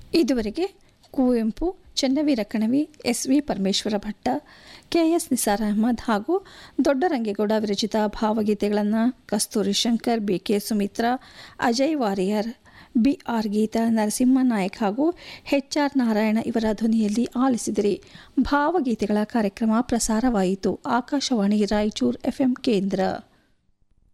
ಇದುವರೆಗೆ Kuvempu, Channaveera Kanavi, SV. Parameshwara Bhatta, KS. Nisar Ahmed ಹಾಗೂ ದೊಡ್ಡರಂಗೇಗೌಡ ವಿರಚಿತ ಭಾವಗೀತೆಗಳನ್ನು ಕಸ್ತೂರಿ Shankar, BK. Sumitra, Ajay warrior, BR. Geetha, Narasimha Nayak ಹಾಗೂ ಎಚ್.ಆರ್. ನಾರಾಯಣ ಇವರ ಧ್ವನಿಯಲ್ಲಿ ಆಲಿಸಿದಿರಿ. ಭಾವಗೀತೆಗಳ ಕಾರ್ಯಕ್ರಮ ಪ್ರಸಾರವಾಯಿತು. ಆಕಾಶವಾಣಿ ರಾಯಚೂರು ಎಫ್ಎಂ ಕೇಂದ್ರ.